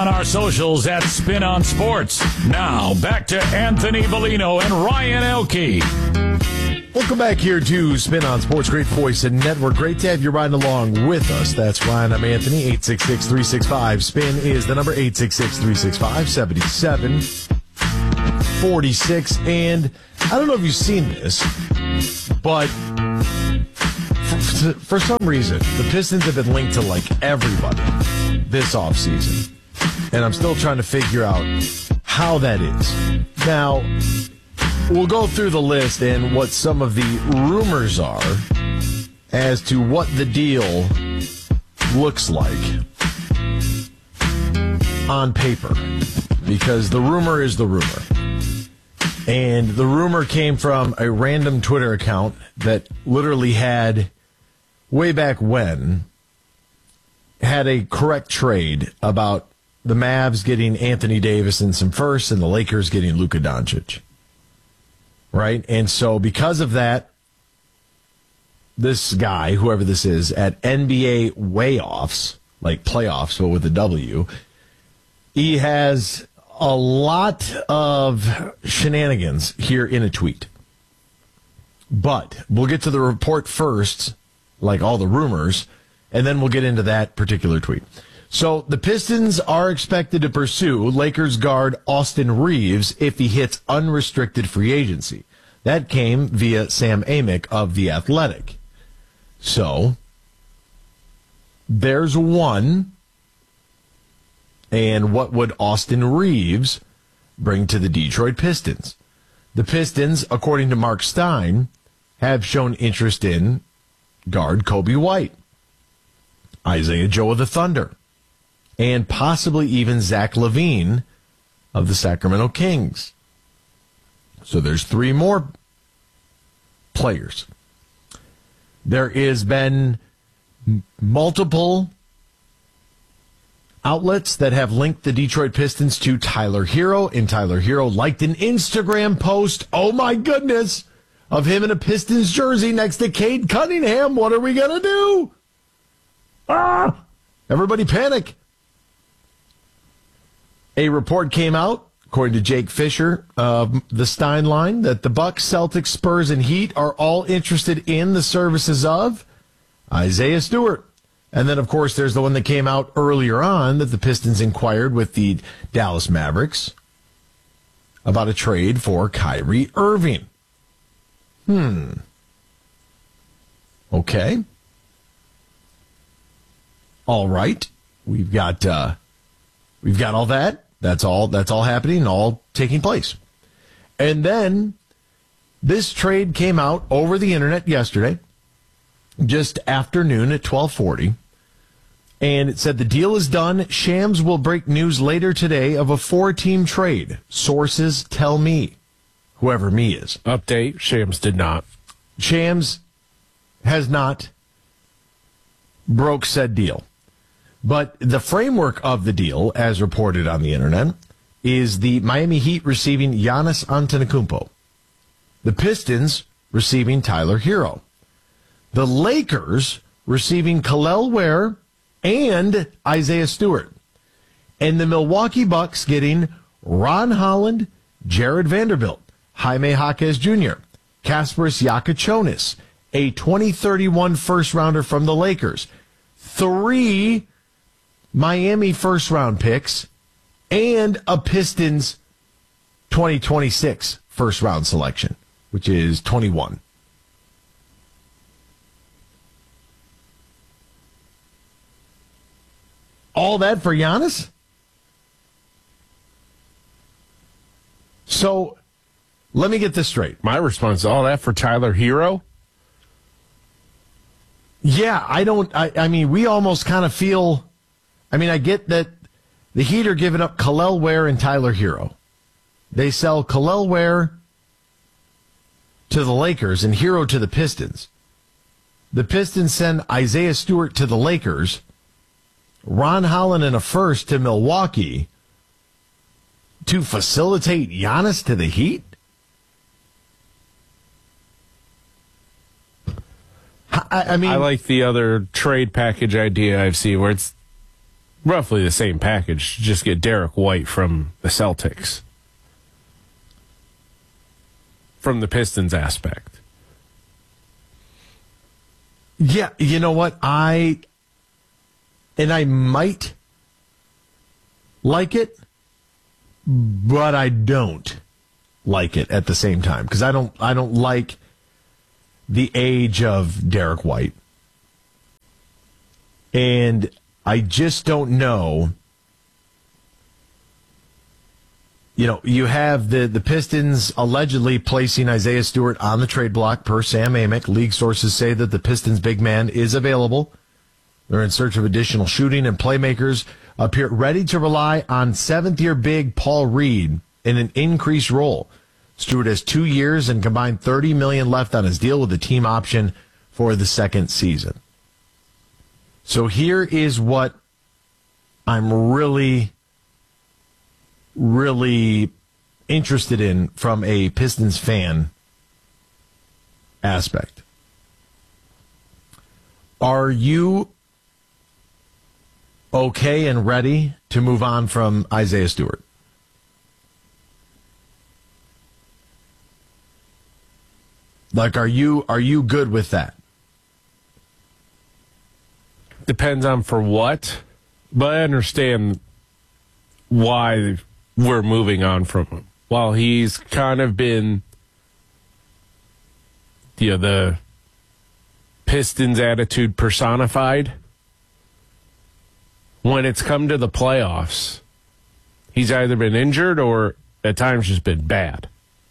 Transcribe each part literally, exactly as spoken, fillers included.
on our socials at Spin on Sports. Now, back to Anthony Bellino and Ryan Elke. Welcome back here to Spin on Sports. Great voice and network. Great to have you riding along with us. That's Ryan. I'm Anthony. eight six six, three six five. Spin is the number eight six six, three six five, seven seven four six. And I don't know if you've seen this, but for, for some reason, the Pistons have been linked to like everybody this offseason. And I'm still trying to figure out how that is. Now, we'll go through the list and what some of the rumors are as to what the deal looks like on paper. Because the rumor is the rumor. And the rumor came from a random Twitter account that literally had, way back when, had a correct trade about the Mavs getting Anthony Davis and some firsts and the Lakers getting Luka Doncic. Right? And so because of that, this guy, whoever this is, at N B A Wayoffs, like playoffs, but with a W, he has a lot of shenanigans here in a tweet. But we'll get to the report first, like all the rumors, and then we'll get into that particular tweet. So the Pistons are expected to pursue Lakers guard Austin Reeves if he hits unrestricted free agency. That came via Sam Amick of The Athletic. So there's one. And what would Austin Reeves bring to the Detroit Pistons? The Pistons, according to Mark Stein, have shown interest in guard Kobe White, Isaiah Joe of the Thunder, and possibly even Zach LaVine of the Sacramento Kings. So there's three more players. There has been multiple outlets that have linked the Detroit Pistons to Tyler Hero, and Tyler Hero liked an Instagram post, oh my goodness, of him in a Pistons jersey next to Cade Cunningham. What are we going to do? Ah! Everybody panic. A report came out, according to Jake Fisher of the Stein line, that the Bucks, Celtics, Spurs, and Heat are all interested in the services of Isaiah Stewart. And then, of course, there's the one that came out earlier on that the Pistons inquired with the Dallas Mavericks about a trade for Kyrie Irving. Hmm. Okay. All right. We've got uh, we've got all that. That's all that's all happening, all taking place. And then this trade came out over the internet yesterday, just afternoon at twelve forty. And it said the deal is done. Shams will break news later today of a four-team trade. Sources tell me. Whoever me is. Update, Shams did not. Shams has not broke said deal. But the framework of the deal, as reported on the internet, is the Miami Heat receiving Giannis Antetokounmpo. The Pistons receiving Tyler Hero. The Lakers receiving Kel'el Ware and Isaiah Stewart. And the Milwaukee Bucks getting Ron Holland, Jared Vanderbilt, Jaime Jaquez Junior, Kasparis Yakachonis, a twenty thirty-one first-rounder from the Lakers, three Miami first-round picks, and a Pistons twenty twenty-six first-round selection, which is twenty-one. All that for Giannis? So, let me get this straight. My response, all that for Tyler Hero? Yeah, I don't, I, I mean, we almost kind of feel, I mean, I get that the Heat are giving up Kel'el Ware and Tyler Hero. They sell Kel'el Ware to the Lakers and Hero to the Pistons. The Pistons send Isaiah Stewart to the Lakers, Ron Holland and a first to Milwaukee to facilitate Giannis to the Heat? I, I mean, I like the other trade package idea I've seen where it's roughly the same package. Just get Derek White from the Celtics. From the Pistons aspect. Yeah, you know what? I, and I might like it, but I don't like it at the same time. Because I don't, I don't like the age of Derek White. And I just don't know. You know, you have the, the Pistons allegedly placing Isaiah Stewart on the trade block per Sam Amick. League sources say that the Pistons big man is available. They're in search of additional shooting and playmakers, appear ready to rely on seventh-year big Paul Reed in an increased role. Stewart has two years and combined thirty million dollars left on his deal with a team option for the second season. So here is what I'm really, really interested in from a Pistons fan aspect. Are you okay and ready to move on from Isaiah Stewart? Like, are you are you good with that? Depends on for what, but I understand why we're moving on from him. While he's kind of been, you know, the Pistons attitude personified, when it's come to the playoffs, he's either been injured or at times just been bad.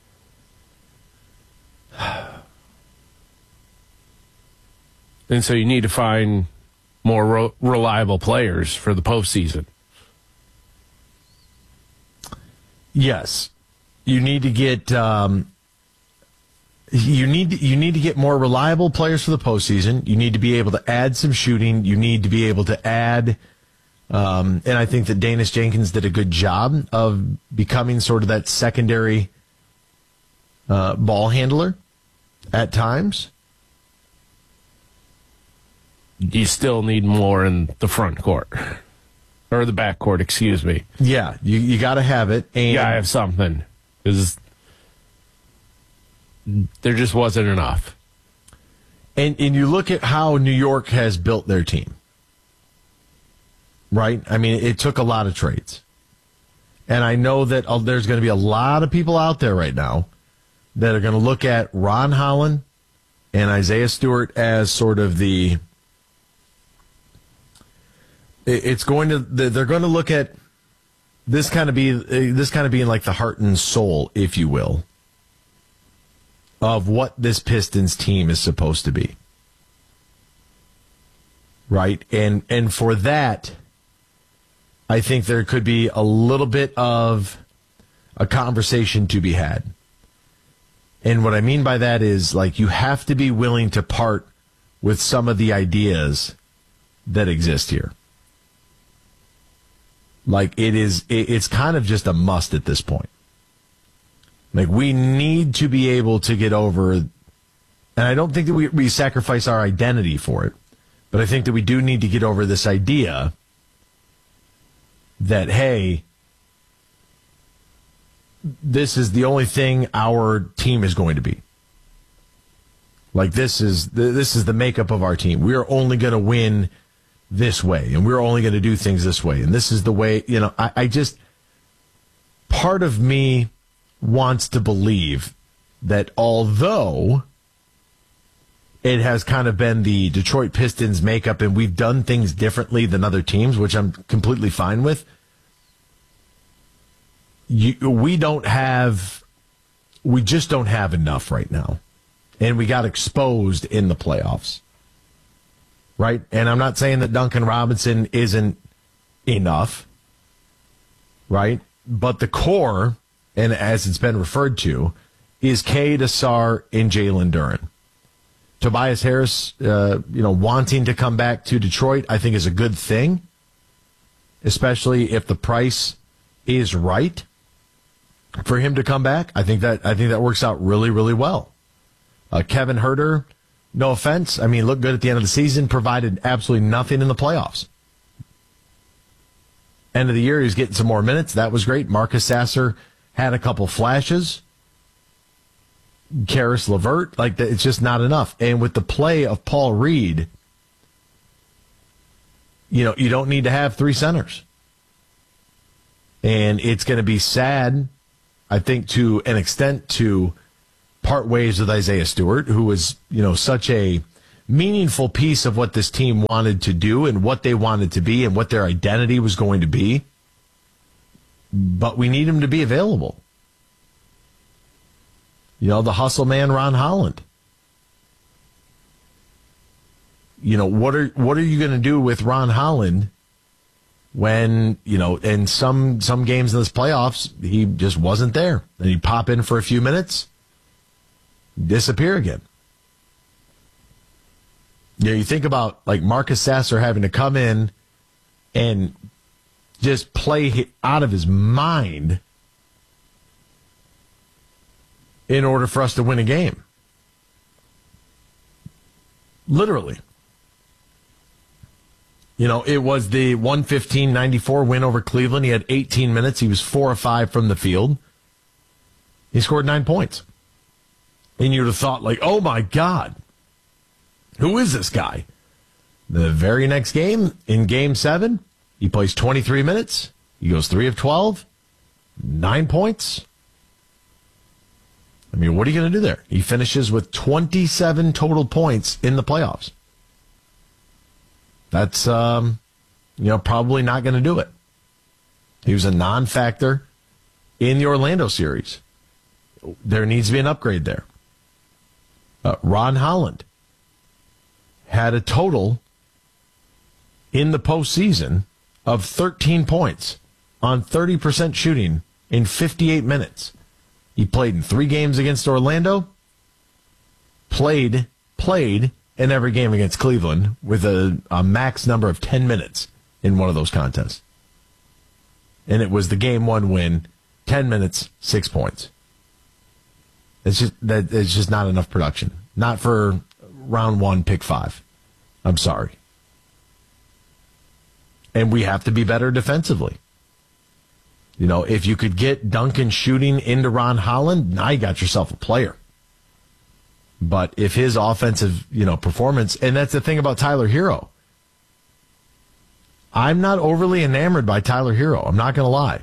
And so you need to find more ro- reliable players for the postseason. Yes, you need to get um, you need to, you need to get more reliable players for the postseason. You need to be able to add some shooting. You need to be able to add, um, and I think that Danis Jenkins did a good job of becoming sort of that secondary uh, ball handler at times. You still need more in the front court. Or the back court, excuse me. Yeah, you, you got to have it. And you got to have something. Because there just wasn't enough. And, and you look at how New York has built their team. Right? I mean, it took a lot of trades. And I know that uh, there's going to be a lot of people out there right now that are going to look at Ron Holland and Isaiah Stewart as sort of the... It's going to, they're going to look at this kind of be, this kind of being like the heart and soul, if you will, of what this Pistons team is supposed to be. Right? And, and for that, I think there could be a little bit of a conversation to be had. And what I mean by that is, like, you have to be willing to part with some of the ideas that exist here. Like, it is, it's kind of just a must at this point. Like, we need to be able to get over, and I don't think that we, we sacrifice our identity for it, but I think that we do need to get over this idea that, hey, this is the only thing our team is going to be. Like, this is this is the makeup of our team. We are only going to win this way, and we're only going to do things this way, and this is the way, you know, I, I just, part of me wants to believe that although it has kind of been the Detroit Pistons makeup and we've done things differently than other teams, which I'm completely fine with, you, we don't have, we just don't have enough right now. And we got exposed in the playoffs. Right? And I'm not saying that Duncan Robinson isn't enough. Right? But the core, and as it's been referred to, is Cade Asar and Jalen Duren. Tobias Harris, uh, you know, wanting to come back to Detroit, I think is a good thing, especially if the price is right for him to come back. I think that I think that works out really, really well. Uh, Kevin Huerter, no offense, I mean, looked good at the end of the season, provided absolutely nothing in the playoffs. End of the year, he was getting some more minutes. That was great. Marcus Sasser had a couple flashes. Karis LeVert, like it's just not enough. And with the play of Paul Reed, you know, you don't need to have three centers. And it's going to be sad, I think, to an extent, to part ways with Isaiah Stewart, who was, you know, such a meaningful piece of what this team wanted to do and what they wanted to be and what their identity was going to be. But we need him to be available. You know, the hustle man, Ron Holland. You know, what are what are you going to do with Ron Holland when, you know, in some some games in this playoffs, he just wasn't there. Then he'd pop in for a few minutes, disappear again. You know, you think about like Marcus Sasser having to come in and just play out of his mind in order for us to win a game. Literally. You know, it was the one fifteen ninety-four win over Cleveland. He had eighteen minutes. He was four or five from the field. He scored nine points. And you'd have thought, like, oh my God, who is this guy? The very next game, in game seven, he plays twenty-three minutes. He goes three of twelve, nine points. I mean, what are you going to do there? He finishes with twenty-seven total points in the playoffs. That's, um, you know, probably not going to do it. He was a non-factor in the Orlando series. There needs to be an upgrade there. Uh, Ron Holland had a total in the postseason of thirteen points on thirty percent shooting in fifty-eight minutes. He played in three games against Orlando, played, played in every game against Cleveland with a, a max number of ten minutes in one of those contests. And it was the game one win, ten minutes, six points. It's just that it's just not enough production. Not for round one, pick five. I'm sorry. And we have to be better defensively. You know, if you could get Duncan shooting into Ron Holland, now you got yourself a player. But if his offensive, you know, performance, and that's the thing about Tyler Hero. I'm not overly enamored by Tyler Hero. I'm not going to lie.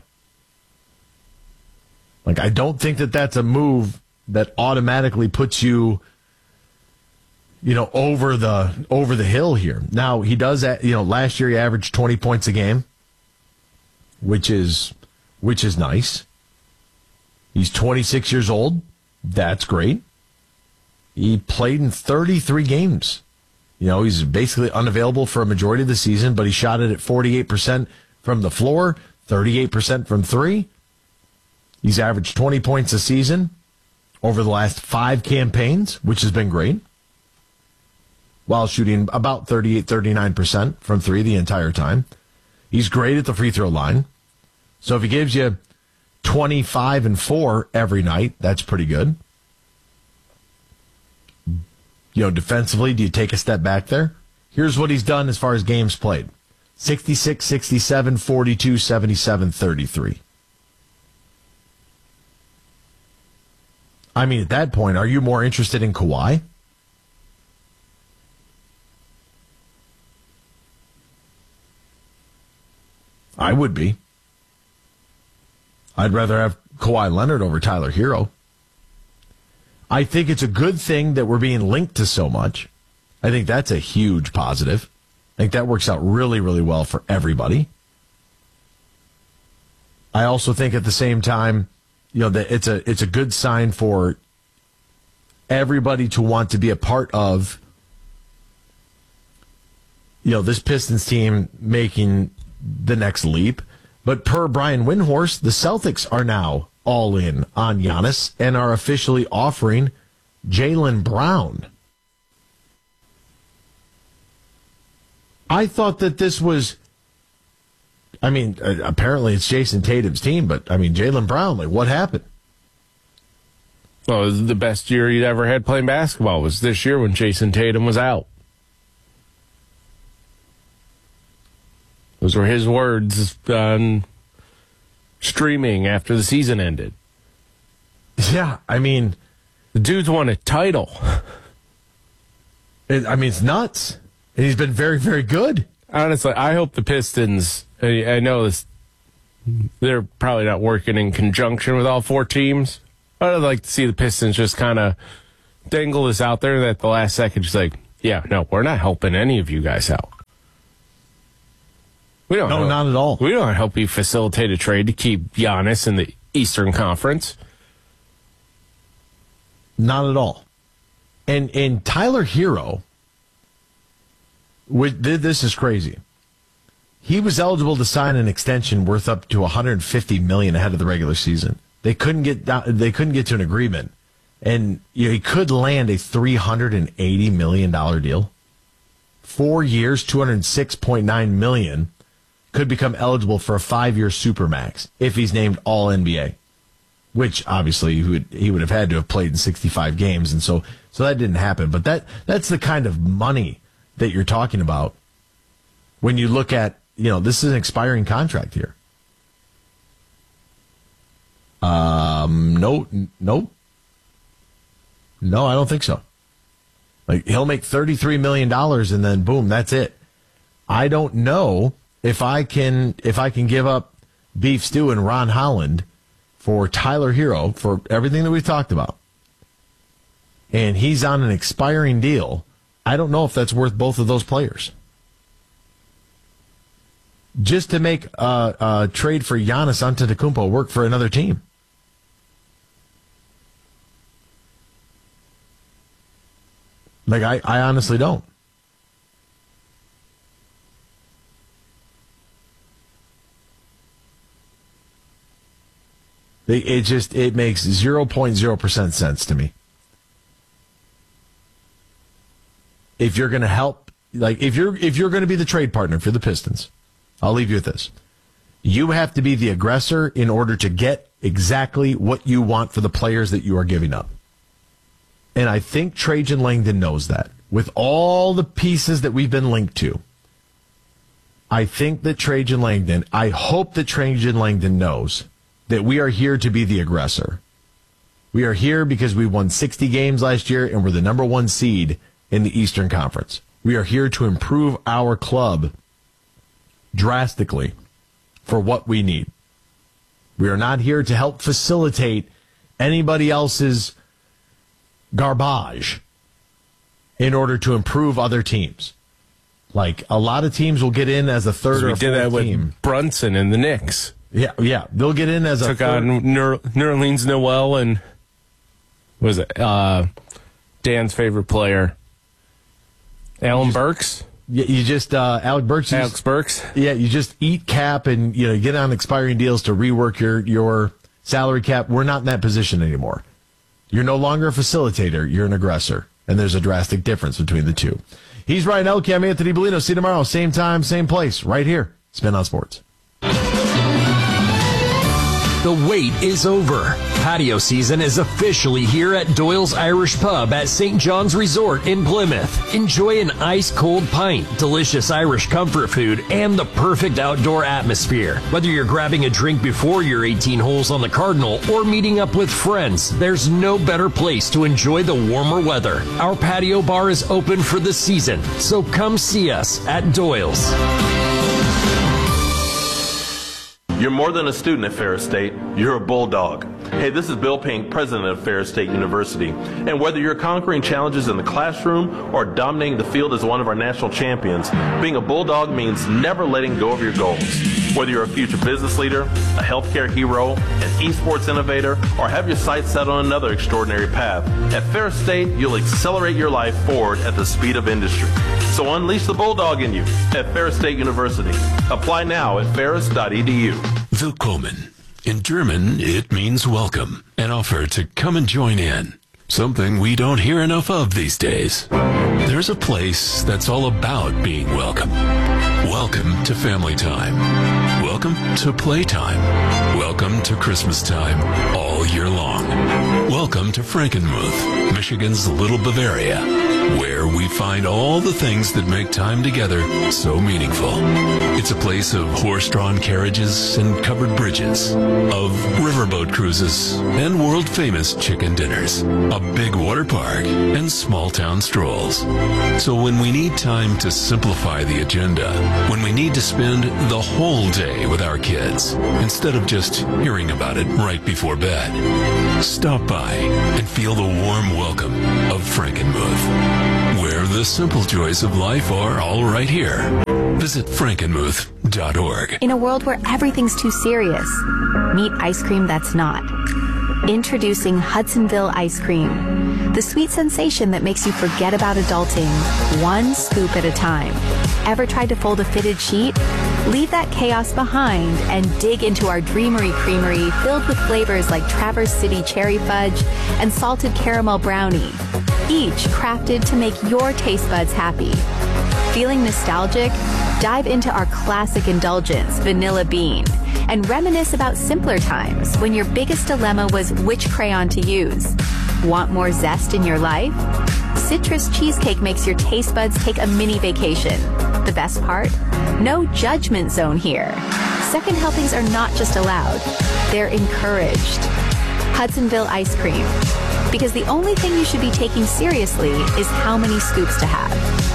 Like, I don't think that that's a move that automatically puts you, you know, over the over the hill here. Now, he does, you know, last year he averaged twenty points a game, which is which is nice. He's twenty-six years old. That's great. He played in thirty-three games. You know, he's basically unavailable for a majority of the season, but he shot it at forty-eight percent from the floor, thirty-eight percent from three. He's averaged twenty points a season over the last five campaigns, which has been great, while shooting about thirty-eight, thirty-nine percent from three the entire time. He's great at the free throw line. So if he gives you twenty-five and four every night, that's pretty good. You know, defensively, do you take a step back there? Here's what he's done as far as games played. sixty-six, sixty-seven, forty-two, seventy-seven, thirty-three. I mean, at that point, are you more interested in Kawhi? I would be. I'd rather have Kawhi Leonard over Tyler Hero. I think it's a good thing that we're being linked to so much. I think that's a huge positive. I think that works out really, really well for everybody. I also think at the same time, you know, that it's a it's a good sign for everybody to want to be a part of, you know, this Pistons team making the next leap. But per Brian Windhorst, the Celtics are now all in on Giannis and are officially offering Jaylen Brown. I thought that this was, I mean, apparently it's Jason Tatum's team, but I mean, Jaylen Brown, like, what happened? Well, it was the best year he'd ever had playing basketball was this year when Jason Tatum was out. Those were his words on streaming after the season ended. Yeah, I mean, the dude's won a title. It, I mean, it's nuts. And he's been very, very good. Honestly, I hope the Pistons, I, I know this, they're probably not working in conjunction with all four teams. But I'd like to see the Pistons just kind of dangle this out there that the last second, just like, yeah, no, we're not helping any of you guys out. We don't. No, help, not at all. We don't help you facilitate a trade to keep Giannis in the Eastern Conference. Not at all. And and Tyler Hero, with, this is crazy. He was eligible to sign an extension worth up to one hundred fifty million dollars ahead of the regular season. They couldn't get down, they couldn't get to an agreement, and you know, he could land a three hundred eighty million dollars deal. Four years, two hundred six point nine million dollars. Could become eligible for a five-year supermax if he's named All N B A, which obviously he would, he would have had to have played in sixty-five games, and so so that didn't happen. But that that's the kind of money that you're talking about when you look at, you know, this is an expiring contract here. Um, no, no, no, I don't think so. Like, he'll make thirty-three million dollars and then boom, that's it. I don't know if I can if I can give up Beef Stew and Ron Holland for Tyler Hero for everything that we've talked about. And he's on an expiring deal. I don't know if that's worth both of those players. Just to make a, a trade for Giannis Antetokounmpo work for another team. Like, I, I honestly don't. It, it just, it makes zero point zero percent sense to me. If you're going to help, like, if you're, if you're going to be the trade partner for the Pistons, I'll leave you with this. You have to be the aggressor in order to get exactly what you want for the players that you are giving up. And I think Trajan Langdon knows that. With all the pieces that we've been linked to, I think that Trajan Langdon, I hope that Trajan Langdon knows that we are here to be the aggressor. We are here because we won sixty games last year and we're the number one seed in the Eastern Conference. We are here to improve our club drastically for what we need. We are not here to help facilitate anybody else's garbage in order to improve other teams. Like, a lot of teams will get in as a third or we fourth did that with team. Brunson and the Knicks. Yeah, yeah, they'll get in as a took third. on New Orleans Noel and what was it? Uh, Dan's favorite player, Alan Burks. You, you just uh, Alec Burks. Alex just, Burks. Yeah, you just eat cap and you know get on expiring deals to rework your your salary cap. We're not in that position anymore. You're no longer a facilitator. You're an aggressor, and there's a drastic difference between the two. He's Ryan Elke. I'm Anthony Bellino. See you tomorrow, same time, same place, right here. Spin on Sports. The wait is over. Patio season is officially here at Doyle's Irish Pub at Saint John's Resort in Plymouth. Enjoy an ice-cold pint, delicious Irish comfort food, and the perfect outdoor atmosphere. Whether you're grabbing a drink before your eighteen holes on the Cardinal or meeting up with friends, there's no better place to enjoy the warmer weather. Our patio bar is open for the season, so come see us at Doyle's. You're more than a student at Ferris State, you're a bulldog. Hey, this is Bill Pink, president of Ferris State University. And whether you're conquering challenges in the classroom or dominating the field as one of our national champions, being a bulldog means never letting go of your goals. Whether you're a future business leader, a healthcare hero, an esports innovator, or have your sights set on another extraordinary path, at Ferris State, you'll accelerate your life forward at the speed of industry. So unleash the bulldog in you at Ferris State University. Apply now at ferris dot e d u. Willkommen. In German, it means welcome, an offer to come and join in. Something we don't hear enough of these days. There's a place that's all about being welcome. Welcome to family time. Welcome to playtime. Welcome to Christmas time all year long. Welcome to Frankenmuth, Michigan's little Bavaria, where here we find all the things that make time together so meaningful. It's a place of horse-drawn carriages and covered bridges, of riverboat cruises and world-famous chicken dinners, a big water park, and small-town strolls. So when we need time to simplify the agenda, when we need to spend the whole day with our kids, instead of just hearing about it right before bed, stop by and feel the warm welcome of Frankenmuth, where the simple joys of life are all right here. Visit frankenmuth dot org. In a world where everything's too serious, meet ice cream that's not. Introducing Hudsonville Ice Cream, the sweet sensation that makes you forget about adulting, one scoop at a time. Ever tried to fold a fitted sheet? Leave that chaos behind and dig into our Dreamery Creamery filled with flavors like Traverse City Cherry Fudge and Salted Caramel Brownie, each crafted to make your taste buds happy. Feeling nostalgic? Dive into our classic indulgence, Vanilla Bean, and reminisce about simpler times when your biggest dilemma was which crayon to use. Want more zest in your life? Citrus Cheesecake makes your taste buds take a mini vacation. The best part? No judgment zone here. Second helpings are not just allowed, they're encouraged. Hudsonville Ice Cream. Because the only thing you should be taking seriously is how many scoops to have.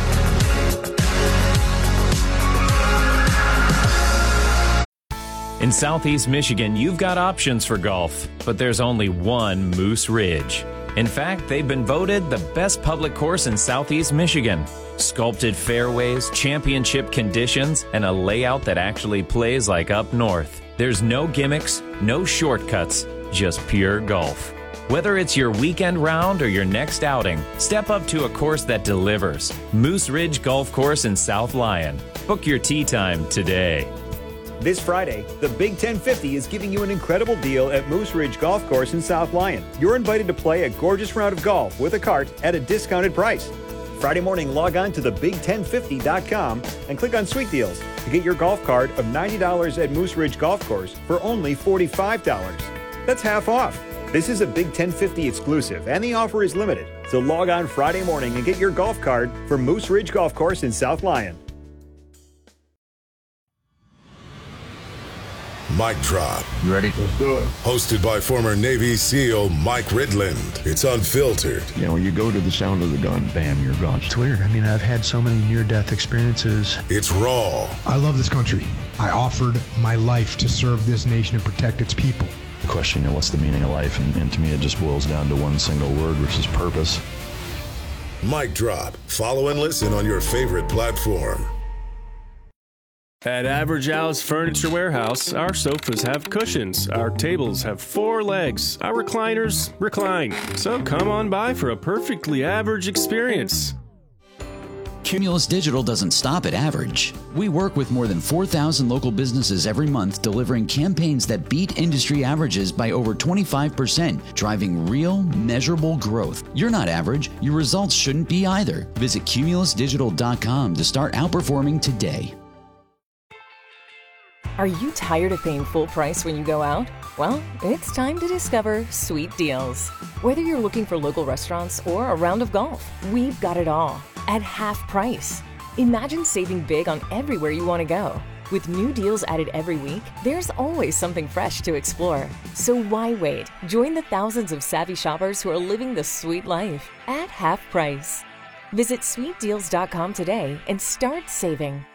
In Southeast Michigan, you've got options for golf, but there's only one Moose Ridge. In fact, they've been voted the best public course in Southeast Michigan. Sculpted fairways, championship conditions, and a layout that actually plays like up north. There's no gimmicks, no shortcuts, just pure golf. Whether it's your weekend round or your next outing, step up to a course that delivers. Moose Ridge Golf Course in South Lyon. Book your tee time today. This Friday, the Big ten fifty is giving you an incredible deal at Moose Ridge Golf Course in South Lyon. You're invited to play a gorgeous round of golf with a cart at a discounted price. Friday morning, log on to the big ten fifty dot com and click on Sweet Deals to get your golf cart of ninety dollars at Moose Ridge Golf Course for only forty-five dollars. That's half off. This is a Big ten fifty exclusive, and the offer is limited. So log on Friday morning and get your golf cart for Moose Ridge Golf Course in South Lyon. Mic Drop. You ready? Let's do it. Hosted by former Navy SEAL Mike Ridland. It's unfiltered. You know, you go to the sound of the gun, bam, you're gone. It's weird. I mean, I've had so many near-death experiences. It's raw. I love this country. I offered my life to serve this nation and protect its people. The question, you know, what's the meaning of life? And, and to me, it just boils down to one single word, which is purpose. Mic Drop. Follow and listen on your favorite platform. At Average Alice Furniture Warehouse, our sofas have cushions, our tables have four legs, our recliners recline. So come on by for a perfectly average experience. Cumulus Digital doesn't stop at average. We work with more than four thousand local businesses every month, delivering campaigns that beat industry averages by over twenty-five percent, driving real, measurable growth. You're not average. Your results shouldn't be either. Visit cumulus digital dot com to start outperforming today. Are you tired of paying full price when you go out? Well, it's time to discover Sweet Deals. Whether you're looking for local restaurants or a round of golf, we've got it all at half price. Imagine saving big on everywhere you want to go. With new deals added every week, there's always something fresh to explore. So why wait? Join the thousands of savvy shoppers who are living the sweet life at half price. Visit sweet deals dot com today and start saving.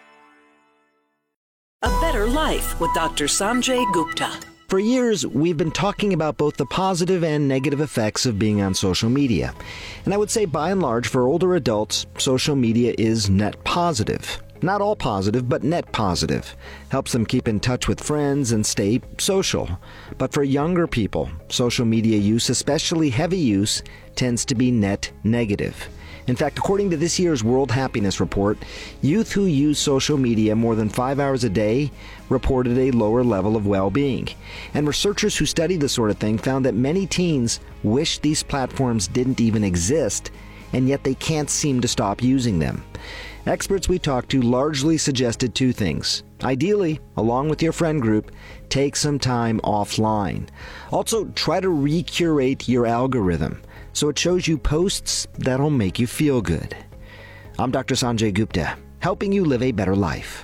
A Better Life with Doctor Sanjay Gupta. For years, we've been talking about both the positive and negative effects of being on social media. And I would say by and large, for older adults, social media is net positive. Not all positive, but net positive. Helps them keep in touch with friends and stay social. But for younger people, social media use, especially heavy use, tends to be net negative. In fact, according to this year's World Happiness Report, youth who use social media more than five hours a day reported a lower level of well-being. And researchers who study this sort of thing found that many teens wish these platforms didn't even exist, and yet they can't seem to stop using them. Experts we talked to largely suggested two things. Ideally, along with your friend group, take some time offline. Also, try to recurate your algorithm so it shows you posts that'll make you feel good. I'm Doctor Sanjay Gupta, helping you live a better life.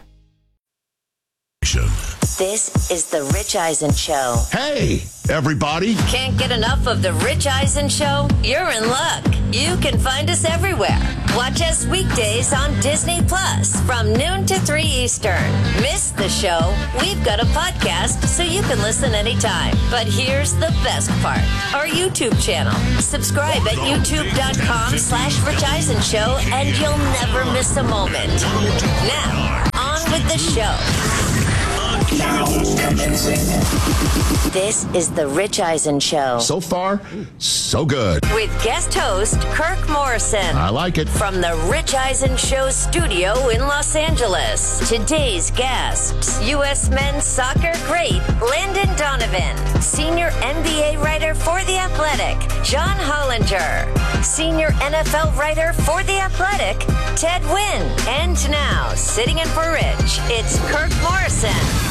This is the Rich Eisen Show. Hey, everybody. Can't get enough of the Rich Eisen Show? You're in luck. You can find us everywhere. Watch us weekdays on Disney Plus from noon to three Eastern. Miss the show? We've got a podcast so you can listen anytime. But here's the best part. Our YouTube channel. Subscribe at youtube.com slash Rich Eisen Show and you'll never miss a moment. Now, on with the show. Now commencing. This is the Rich Eisen Show. So far, so good. With guest host Kirk Morrison. I like it. From the Rich Eisen Show studio in Los Angeles. Today's guests, U S men's soccer great Landon Donovan, senior N B A writer for The Athletic, John Hollinger, senior N F L writer for The Athletic, Ted Wynn. And now, sitting in for Rich, it's Kirk Morrison.